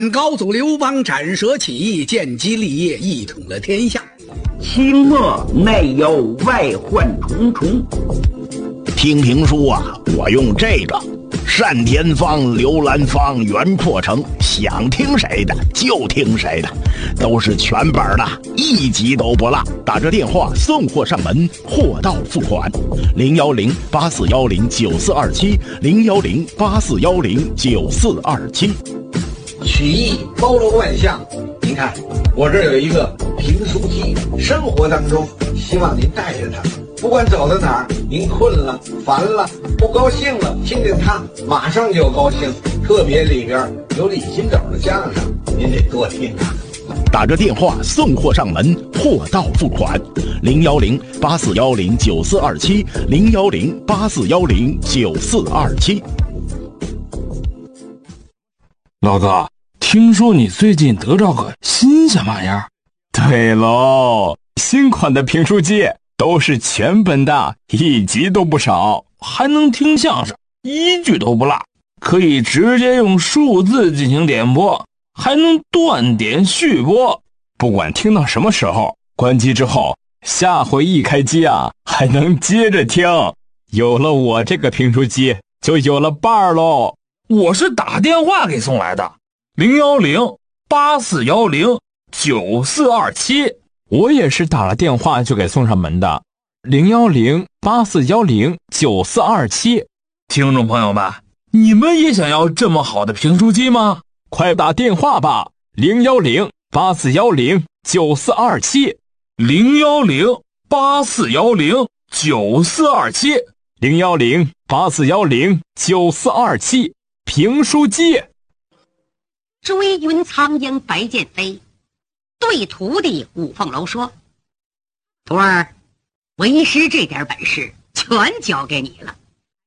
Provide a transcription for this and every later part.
高祖刘邦斩蛇起义，建基立业，一统了天下。 清末内忧外患重重。 听评书啊，我用这个单田芳、刘兰芳、袁阔成，想听谁的就听谁的，都是全本的，一集都不落。打这电话送货上门，货到付款。010-8410-9427，010-8410-9427。 曲艺包罗万象，您看我这儿有一个评书机，生活当中希望您带着它，不管走到哪儿，您困了、烦了、不高兴了，听见它马上就高兴。特别里边有李金斗的相声，您得多听啊。 打着电话送货上门，货到付款。010-8410-9427，010-8410-9427。 老哥，听说你最近得着个新鲜玩意儿？ 对喽，新款的评书机都是全本的，一集都不少， 还能听相声，一句都不落，可以直接用数字进行点播，还能断点续播。 不管听到什么时候，关机之后，下回一开机啊，还能接着听。有了我这个评书机，就有了伴儿喽。 我是打电话给送来的，010-8410-9427。 我也是打了电话就给送上门的，010-8410-9427。 听众朋友们，你们也想要这么好的评书机吗？ 快打电话吧，010-8410-9427， 010-8410-9427， 010-8410-9427。评书机。 追云苍鹰白剑飞对徒弟五凤楼说：徒儿，为师这点本事全交给你了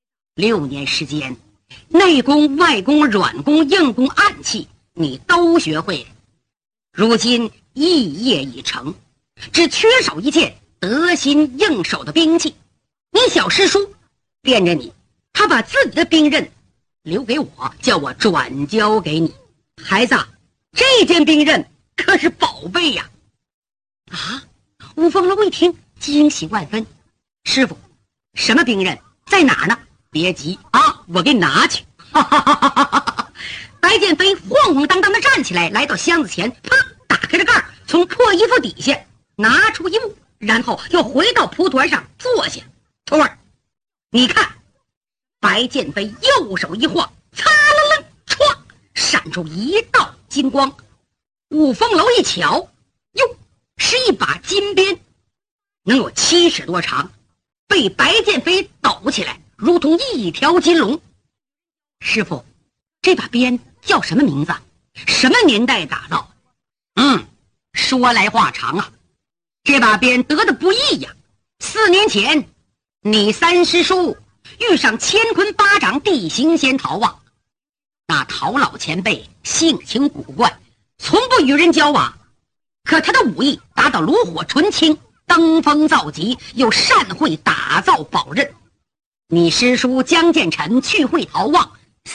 ，6年时间，内功外功软功硬功暗器你都学会了，如今一业已成，只缺少一件得心应手的兵器。你小师叔惦着你，他把自己的兵刃留给我，叫我转交给你。孩子，这件兵刃可是宝贝呀！啊！五凤楼一听，惊喜万分。师傅，什么兵刃？在哪儿呢？别急啊，我给你拿去。哈哈哈哈哈！白剑飞晃晃荡荡地站起来，来到箱子前，啪，打开了盖儿，从破衣服底下拿出一物，然后又回到蒲团上坐下。徒儿，你看。白剑飞右手一晃，擦啦啦，唰，闪出一道金光。五凤楼一瞧，哟，是一把金鞭，能有7尺多长，被白剑飞抖起来，如同一条金龙。师傅，这把鞭叫什么名字？什么年代打造？说来话长啊，这把鞭得的不易呀。4年前，你三师叔遇上乾坤巴掌地行仙陶望，那陶老前辈性情古怪，从不与人交往，可他的武艺达到炉火纯青，登峰造极，又善会打造宝刃。你师叔江建成去会陶望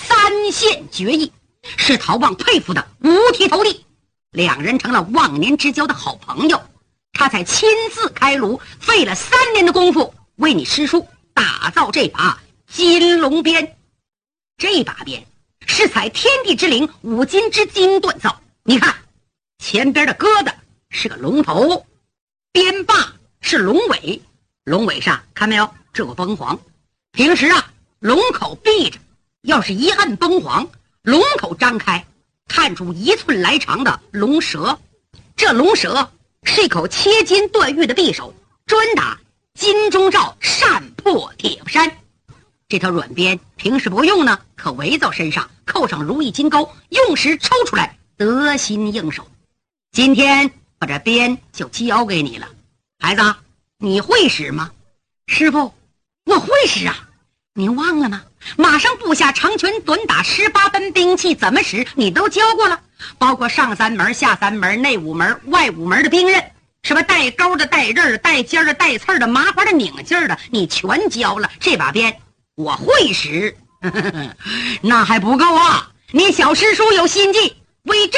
，3线绝艺，使陶望佩服的五体投地，两人成了忘年之交的好朋友。他才亲自开炉，费了3年的功夫，为你师叔打造这把金龙鞭。这把鞭是采天地之灵5金之精锻造，你看前边的疙瘩是个龙头，鞭把是龙尾，龙尾上看没有，这个崩黄。平时啊，龙口闭着，要是一摁崩黄，龙口张开，看出1寸来长的龙舌。这龙舌是一口切金断玉的匕首，专打金钟罩，善破铁山。这条软鞭平时不用呢，可围到身上，扣上如意金钩，用时抽出来，得心应手。今天把这鞭就交给你了，孩子，你会使吗？师傅，我会使啊。您忘了吗？马上部下长拳短打18般兵器怎么使，你都教过了，包括上3门、下3门、内5门、外5门的兵刃，什么带钩的、带刃的、带尖的、带刺的、麻花的、拧劲的，你全教了。这把鞭我会使。那还不够啊，你小师叔有心计， 为这